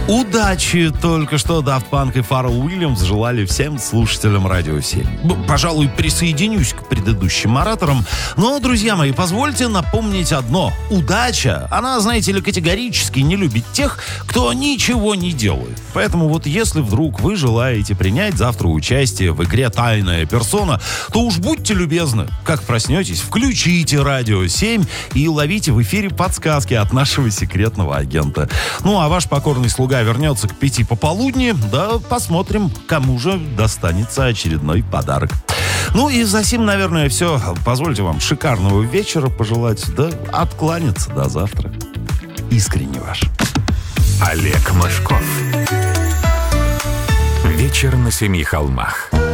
Удачи только что Daft Punk и Фаррелл Уильямс желали всем слушателям Радио 7. Пожалуй, присоединюсь к предыдущим ораторам. Но, друзья мои, позвольте напомнить одно. Удача, она, знаете ли, категорически не любит тех, кто ничего не делает. Поэтому вот если вдруг вы желаете принять завтра участие в игре «Тайная персона», то уж будьте любезны. Как проснетесь, включите Радио 7 и ловите в эфире подсказки от нашего секретного агента. Ну, а ваш покорный слуга вернется к 5 пополудни, да посмотрим, кому же достанется очередной подарок. Ну и за сим, наверное, все. Позвольте вам шикарного вечера пожелать, да откланяться до завтра. Искренне ваш. Олег Мошков. Вечер на семи холмах.